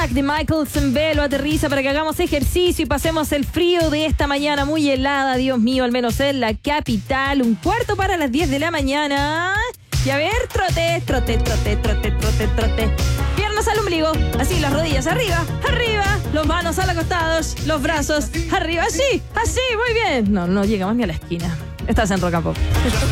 Back de Michael Zembelo aterriza para que hagamos ejercicio y pasemos el frío de esta mañana muy helada, Dios mío, al menos en la capital. 1:15 para las 10 de la mañana. Y a ver, trote. Piernas al ombligo, así, las rodillas arriba, los manos a los costados, los brazos arriba, así, muy bien. No llegamos ni a la esquina. Estás en Rock and Pop.